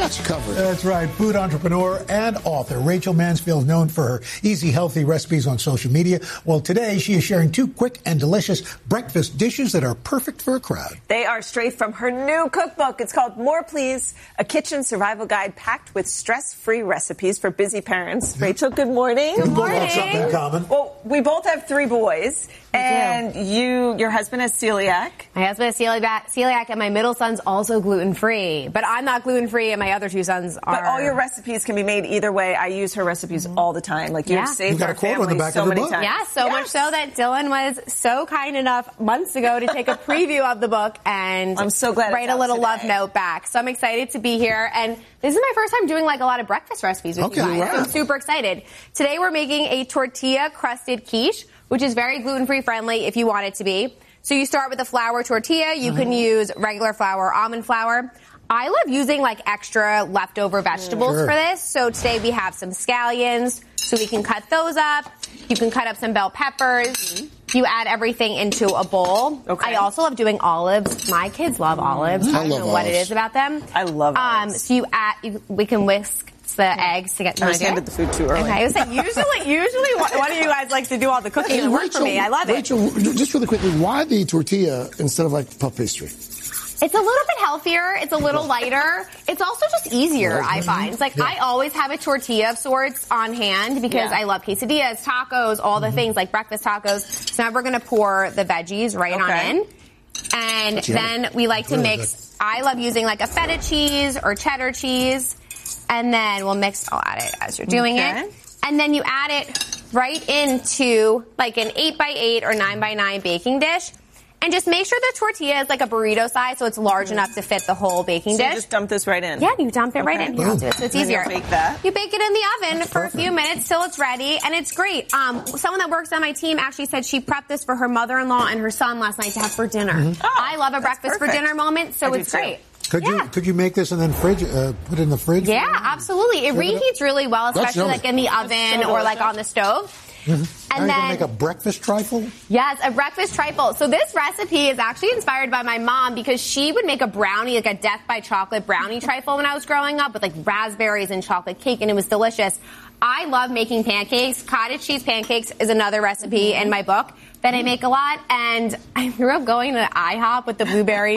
That's covered. That's right. Food entrepreneur and author Rachel Mansfield, known for her easy, healthy recipes on social media. Well, today she is sharing 2 quick and delicious breakfast dishes that are perfect for a crowd. They are straight from her new cookbook. It's called More Please, a kitchen survival guide packed with stress-free recipes for busy parents. Rachel, good morning. Good morning. We both have something in common. Well, we both have 3 boys, and your husband has celiac. My husband has celiac, and my middle son's also gluten-free. But I'm not gluten-free, and my other 2 sons are. But all your recipes can be made either way. I use her recipes all the time. Like, you've saved our family so many times. Yeah, so much so that Dylan was so kind enough months ago to take a preview of the book and I'm so glad write a little love note back. So I'm excited to be here. And this is my first time doing like a lot of breakfast recipes with you guys. Wow. I'm super excited. Today we're making a tortilla-crusted quiche, which is very gluten-free friendly if you want it to be. So you start with a flour tortilla. You can use regular flour or almond flour. I love using like extra leftover vegetables for this. So today we have some scallions, so we can cut those up. You can cut up some bell peppers. You add everything into a bowl. Okay. I also love doing olives. My kids love olives. I don't know what it is about them. I love olives. So we can whisk the eggs to get. I was handed the food too early. Okay, I was like, usually one of you guys likes to do all the cooking and work for me. I love it. Rachel, just really quickly, why the tortilla instead of like puff pastry? It's a little bit healthier. It's a little lighter. It's also just easier, I find. It's like I always have a tortilla of sorts on hand because I love quesadillas, tacos, all the things like breakfast tacos. So now we're going to pour the veggies right on in. And then we like to mix. I love using like a feta cheese or cheddar cheese. And then we'll mix. I'll add it as you're doing it. And then you add it right into like an 8x8 or 9x9 baking dish. And just make sure the tortilla is like a burrito size, so it's large enough to fit the whole baking dish. You just dump this right in? Yeah, you dump it right in. Here, I'll do it so it's easier. You bake that? You bake it in the oven for a few minutes till it's ready, and it's great. Someone that works on my team actually said she prepped this for her mother-in-law and her son last night to have for dinner. I love a breakfast for dinner moment, so it's great. Could you make this and then put it in the fridge? Yeah, absolutely. It reheats really well, especially like in the oven or like on the stove. And then you make a breakfast trifle? Yes, a breakfast trifle. So this recipe is actually inspired by my mom because she would make a brownie, like a death by chocolate brownie trifle when I was growing up with like raspberries and chocolate cake, and it was delicious. I love making pancakes. Cottage cheese pancakes is another recipe in my book that I make a lot. And I grew up going to IHOP with the blueberry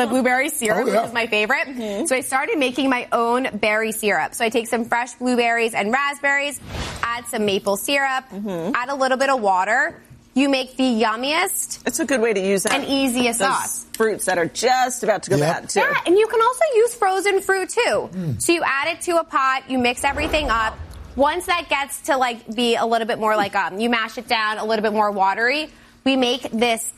syrup, which is my favorite. So I started making my own berry syrup. So I take some fresh blueberries and raspberries, add some maple syrup, add a little bit of water. You make the yummiest. It's a good way to use that. And easiest sauce. Fruits that are just about to go bad, too. Yeah, and you can also use frozen fruit, too. So you add it to a pot, you mix everything up. Once that gets to like be a little bit more like you mash it down a little bit more watery, we make this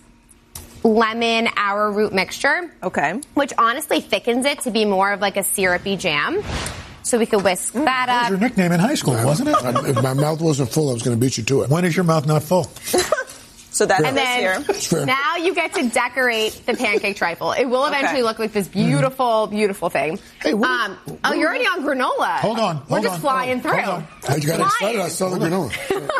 lemon arrowroot mixture. Okay. Which honestly thickens it to be more of like a syrupy jam. So we could whisk that up. That was your nickname in high school, wasn't it? If my mouth wasn't full, I was going to beat you to it. When is your mouth not full? So that's and then here. Now you get to decorate the pancake trifle. It will eventually look like this beautiful, beautiful thing. Hey, you're already on granola. Hold on. We're just flying through. You got excited. I saw the granola.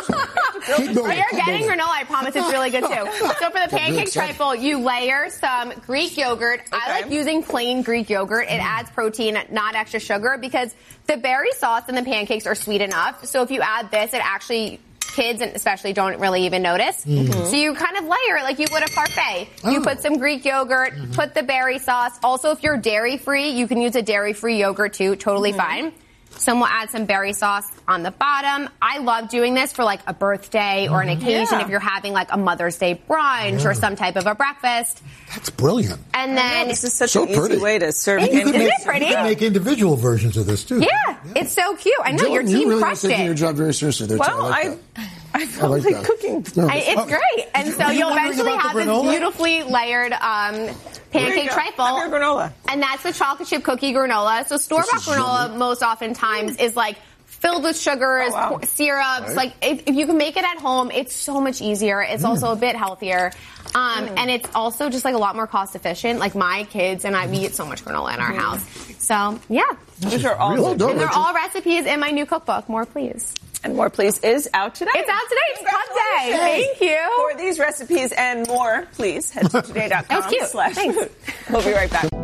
You're getting granola. I promise it's really good too. So for the pancake trifle, you layer some Greek yogurt. I like using plain Greek yogurt. It adds protein, not extra sugar, because the berry sauce and the pancakes are sweet enough. So if you add this, it actually, kids and especially don't really even notice. So you kind of layer it like you would a parfait. You put some Greek yogurt, put the berry sauce. Also, if you're dairy free, you can use a dairy free yogurt too. Totally fine. Some will add some berry sauce on the bottom. I love doing this for like a birthday or an occasion if you're having like a Mother's Day brunch or some type of a breakfast. That's brilliant. And then this is such an easy way to serve. Isn't it pretty? You can make individual versions of this too. Yeah, it's so cute. I know your team you really crushed are taking it. your job very seriously there. Well, I felt like cooking. It's great. And so you'll eventually have this beautifully layered pancake trifle. Granola. And that's the chocolate chip cookie granola. So store-bought granola most oftentimes is like filled with sugars, syrups. Like if you can make it at home, it's so much easier. It's also a bit healthier. And it's also just like a lot more cost efficient. Like my kids and we eat so much granola in our house. So yeah. These are all and they're all recipes in my new cookbook, More Please. And More Please is out today. It's out today. It's Cup Day. Thank you. For these recipes and more, please head to today.com/food. Thanks. We'll be right back.